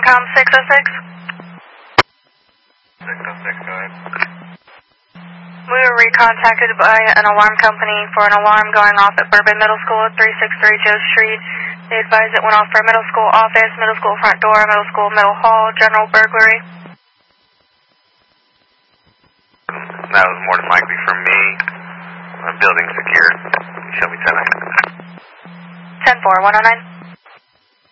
Alarm.com 606. 606, go ahead. We were recontacted by an alarm company for an alarm going off at Bourbon Middle School at 363 Joe Street. They advised it went off for a middle school office, middle school front door, middle school middle hall, general burglary. That was more than likely from me. Building secure. Show me 10-9. 10-4, 109.